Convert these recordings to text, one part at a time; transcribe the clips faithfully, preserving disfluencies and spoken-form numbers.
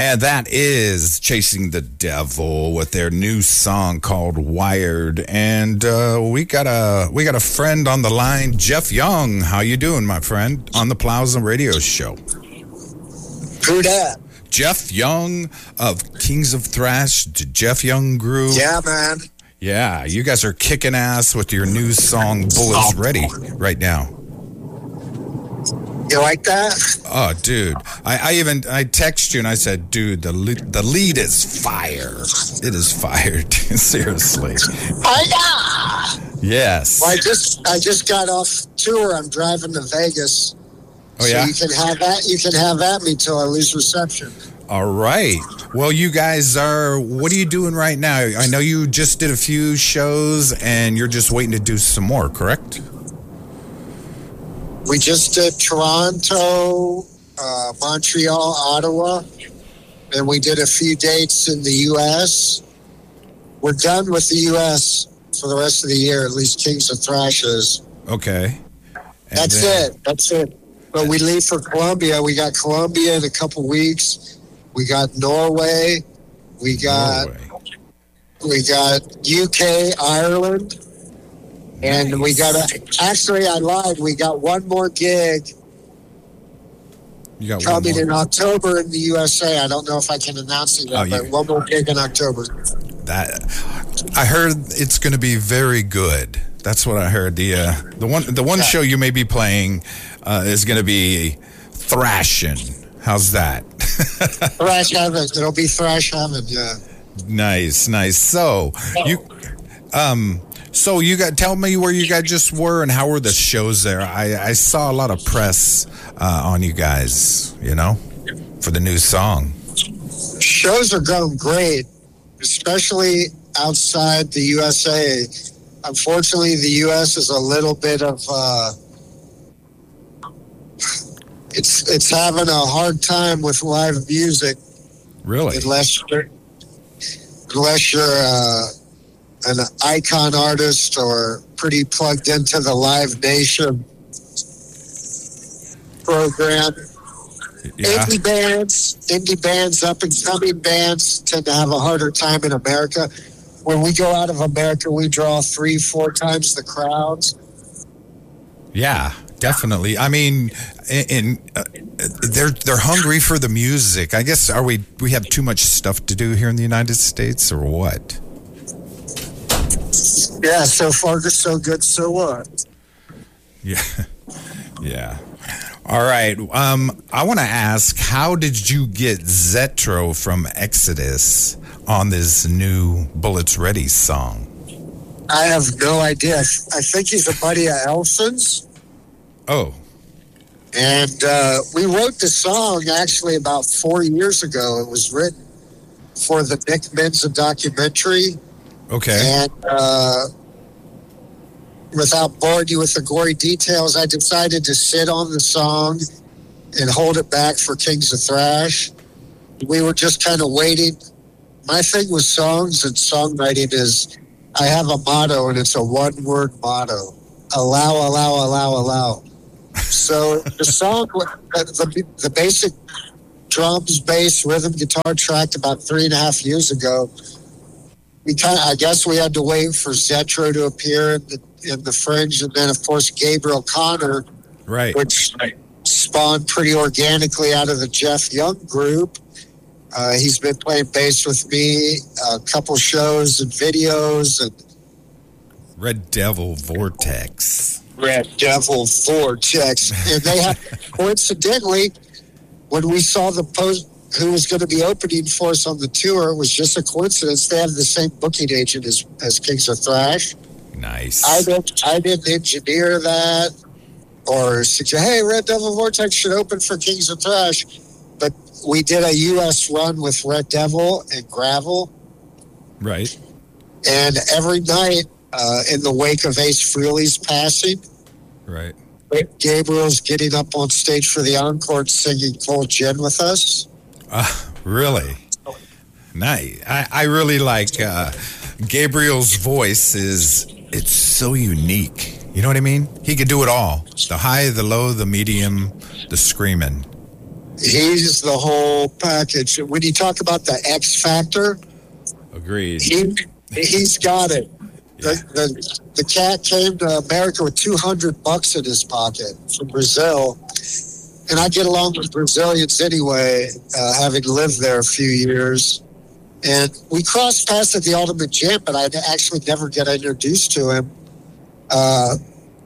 And that is Chasing the Devil with their new song called Wired. And uh, we got a we got a friend on the line, Jeff Young. How you doing, my friend? On the Plaza Radio Show. Who dat? Jeff Young of Kings of Thrash, Jeff Young Group. Yeah, man. Yeah, you guys are kicking ass with your new song Bullets Ready right now. You like that? Oh, dude. I, I even, I text you and I said, dude, the lead, the lead is fire. It is fired. Seriously. Fire! Yes. Well, I just, I just got off tour. I'm driving to Vegas. Oh, yeah? So you can have that, you can have at me till I lose reception. All right. Well, you guys are, what are you doing right now? I know you just did a few shows and you're just waiting to do some more, correct? We just did Toronto, uh, Montreal, Ottawa, and we did a few dates in the U S. We're done with the U S for the rest of the year, at least Kings of Thrash is. Okay. And That's then, it. That's it. But we leave for Colombia. We got Colombia in a couple weeks. We got Norway. We got Norway. we got U K, Ireland. And nice. we got a, actually, I lied. We got one more gig you got coming one more. in October in the U S A. I don't know if I can announce it yet, oh, but you, one more gig in October. That I heard it's going to be very good. That's what I heard. The uh, the one the one yeah. show you may be playing uh, is going to be Thrashing. How's that? Thrash Heaven. It'll be Thrash Heaven. Yeah. Nice, nice. So you um. So you got tell me where you guys just were and how were the shows there? I, I saw a lot of press uh, on you guys, you know, for the new song. Shows are going great, especially outside the U S A. Unfortunately, the U S is a little bit of uh, it's it's having a hard time with live music. Really? Unless you're unless you're uh, an icon artist or pretty plugged into the Live Nation program. Yeah. Indie bands, indie bands, up and coming bands tend to have a harder time in America. When we go out of America, we draw three, four times the crowds. Yeah, definitely. I mean, in, uh, they're they're hungry for the music. I guess are we we have too much stuff to do here in the United States or what? Yeah, so far so good. So what? Yeah, yeah. All right. Um, I want to ask, how did you get Zetro from Exodus on this new Bullets Ready song? I have no idea. I think he's a buddy of Elson's. Oh. And uh, we wrote the song actually about four years ago. It was written for the Nick Menza documentary. Okay. And uh, without boring you with the gory details, I decided to sit on the song and hold it back for Kings of Thrash. We were just kind of waiting. My thing with songs and songwriting is I have a motto, and it's a one-word motto. Allow, allow, allow, allow. So the song, the, the basic drums, bass, rhythm, guitar tracked about three and a half years ago. We kind of, I guess we had to wait for Zetro to appear in the, in the Fringe, and then of course Gabriel Connor, right, which spawned pretty organically out of the Jeff Young group. Uh, he's been playing bass with me a couple shows and videos, and Red Devil Vortex. Red Devil Vortex, and they have coincidentally, when we saw the post. Who was going to be opening for us on the tour, it was just a coincidence. They have the same booking agent as, as Kings of Thrash. Nice. I didn't, I didn't engineer that or suggest, hey, Red Devil Vortex should open for Kings of Thrash. But we did a U S run with Red Devil and Gravel. Right. And every night uh, in the wake of Ace Frehley's passing, right, Gabriel's getting up on stage for the encore and singing Cold Gin with us. Uh, really? Nice. I, I really like uh, Gabriel's voice. Is it's so unique. You know what I mean? He could do it all. The high, the low, the medium, the screaming. he's the whole package. When you talk about the X factor, agreed. He, he's got it. Yeah. The, the the cat came to America with two hundred bucks in his pocket from Brazil, and I get along with Brazilians anyway, uh, having lived there a few years. And we crossed paths at the Ultimate Jam, but I actually never get introduced to him. Uh,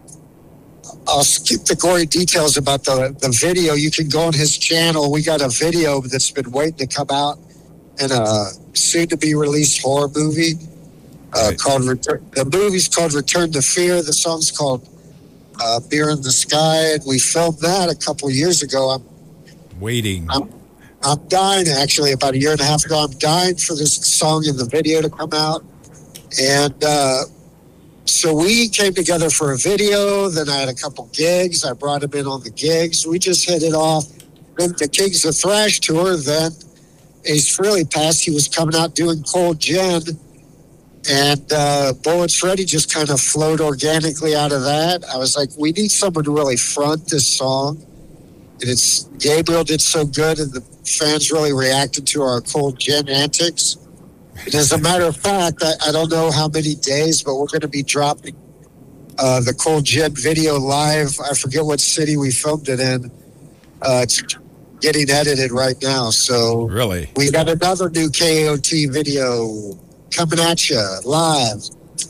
I'll skip the gory details about the, the video. You can go on his channel. We got a video that's been waiting to come out in a soon-to-be-released horror movie. Uh, right. called Return, the movie's called Return to Fear. The song's called uh, Beer in the Sky. And we filmed that a couple years ago. I'm waiting. I'm, I'm dying, actually, about a year and a half ago. I'm dying for this song and the video to come out. And uh, so we came together for a video. Then I had a couple gigs. I brought him in on the gigs. We just hit it off. Then the Kings of Thrash tour, then Ace Frehley passed. He was coming out doing Cold Gin. And uh, Bullets Freddy just kind of flowed organically out of that. I was like, we need someone to really front this song. And it's Gabriel did so good, and the fans really reacted to our Cold Gin antics. And as a matter of fact, I, I don't know how many days, but we're going to be dropping uh, the Cold Gin video live. I forget what city we filmed it in. Uh, it's getting edited right now. So really, we got another new K O T video coming at you live.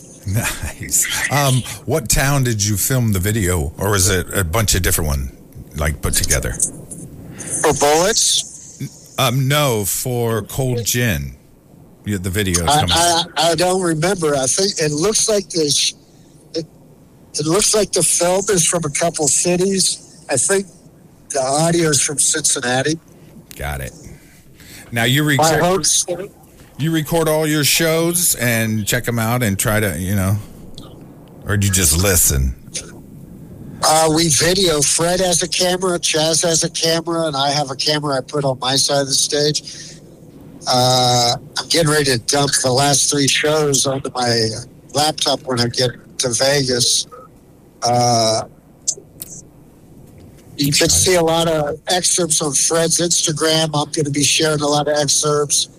Nice. Um, what town did you film the video, or was it a bunch of different ones, like put together? For Bullets? Um, no, for Cold Gin. Yeah, the video. I, I, I don't remember. I think it looks like this. It, it looks like the film is from a couple cities. I think the audio is from Cincinnati. Got it. Now you My record. host. You record all your shows and check them out and try to, you know, or do you just listen? Uh, we video. Fred has a camera, Chaz has a camera, and I have a camera I put on my side of the stage. Uh, I'm getting ready to dump the last three shows onto my laptop when I get to Vegas. Uh, you can see a lot of excerpts on Fred's Instagram. I'm going to be sharing a lot of excerpts.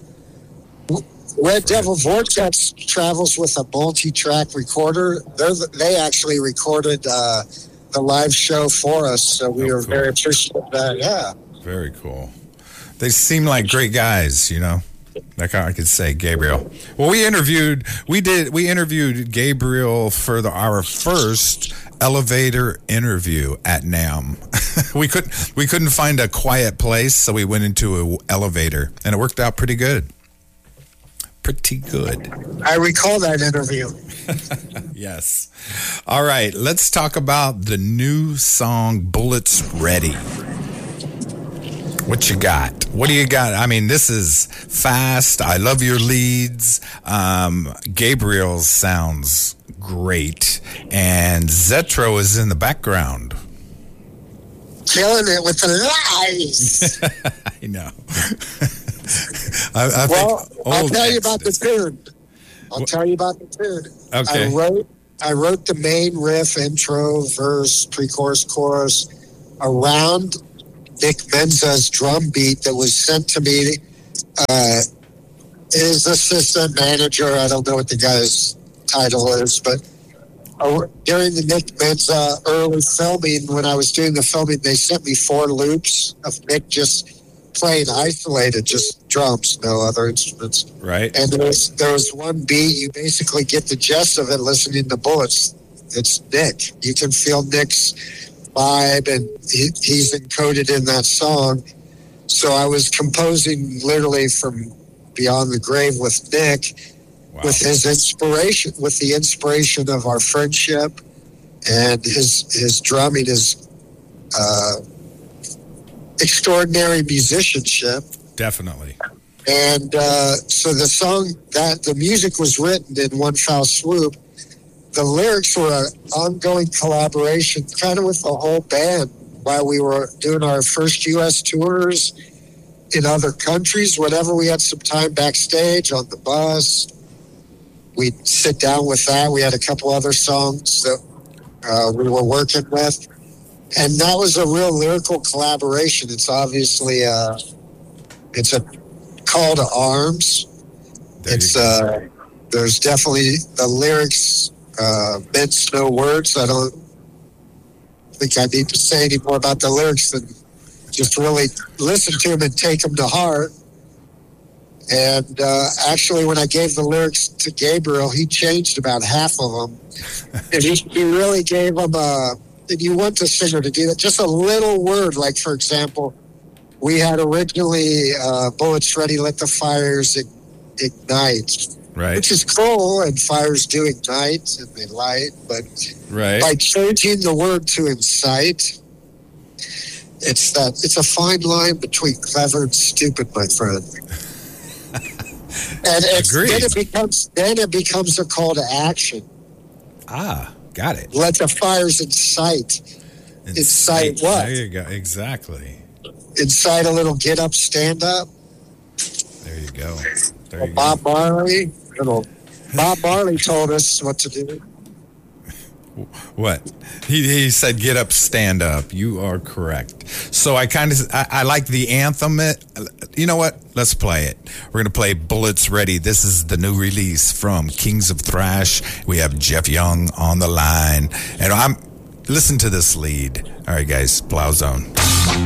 Red Devil Vortex travels with a multi-track recorder. They're, they actually recorded uh, the live show for us, so we oh, were cool. very appreciative of that. Yeah. Very cool. They seem like great guys, you know. Like I could say, Gabriel. Well, we interviewed, we did, we interviewed Gabriel for the, our first elevator interview at NAMM. we couldn't, we couldn't find a quiet place, so we went into an elevator, and it worked out pretty good. Pretty good. I recall that interview. Yes. All right, let's talk about the new song, Bullets Ready. What you got? What do you got? I mean, this is fast. I love your leads. Um, Gabriel sounds great. And Zetro is in the background. Killing it with the lies. I know. I, I well, think I'll tell you about the did. tune. I'll what? tell you about the tune. Okay. I wrote, I wrote the main riff, intro, verse, pre-chorus, chorus around Nick Menza's drum beat that was sent to me. Uh, his assistant manager, I don't know what the guy's title is, but uh, during the Nick Menza early filming, when I was doing the filming, they sent me four loops of Nick just playing isolated, just drums, no other instruments. Right. And there was, there was one beat, you basically get the gist of it listening to Bullets. It's Nick. You can feel Nick's vibe, and he, he's encoded in that song. So I was composing literally from Beyond the Grave with Nick, wow. with his inspiration, with the inspiration of our friendship, and his his drumming is uh, extraordinary musicianship. Definitely. And uh, so the song, that the music was written in one foul swoop. The lyrics were an ongoing collaboration kind of with the whole band while we were doing our first U S tours in other countries. Whenever we had some time backstage on the bus, we'd sit down with that. We had a couple other songs that uh, we were working with. and that was a real lyrical collaboration. It's obviously uh, it's a call to arms. There it's uh, there's definitely the lyrics uh, mince no words. I don't think I need to say any more about the lyrics than just really listen to them and take them to heart. And uh, actually, when I gave the lyrics to Gabriel, he changed about half of them. And he, he really gave them a, and you want the singer to do that, just a little word. Like, for example, we had originally uh, Bullets Ready, Let the Fires Ignite. Right. Which is cool, and fires do ignite, and they light. But right. by changing the word to incite, it's that it's a fine line between clever and stupid, my friend. And it's, then it becomes then it becomes a call to action. Ah, got it. Let the fires incite. Incite, incite what? There you go. Exactly. Incite a little get up, stand up. There you go. There well, you Bob go. Marley. Little Bob Marley told us what to do. What? He he said, get up, stand up. You are correct. So I kind of, I, I like the anthem. You know what? Let's play it. We're going to play Bullets Ready. This is the new release from Kings of Thrash. We have Jeff Young on the line. And I'm, listen to this lead. All right, guys, Plow Zone.